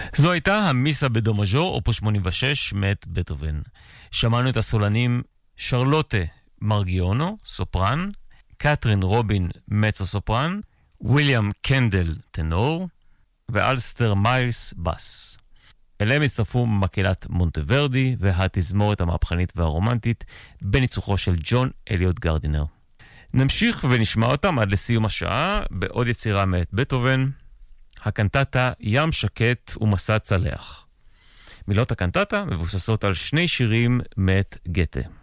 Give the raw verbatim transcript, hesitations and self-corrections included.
זו הייתה המיסה בדו מז'ור, אופוס שמונים ושש, מאת בטהובן. שמענו את הסולנים שרלוטה מרגיונו, סופרן, קטרין רובין, מצו סופרן, וויליאם קנדל, טנור, ואלסטר מיילס, בס. אליהם הצטרפו מקהלת מונטוורדי והתזמורת המהפכנית והרומנטית בניצוחו של ג'ון אליוט גרדינר. נמשיך ונשמע אותם עד לסיום השעה בעוד יצירה מאת בטהובן, הקנטטה ים שקט ומסע צלח. מילות הקנטטה מבוססות על שני שירים מאת גתה.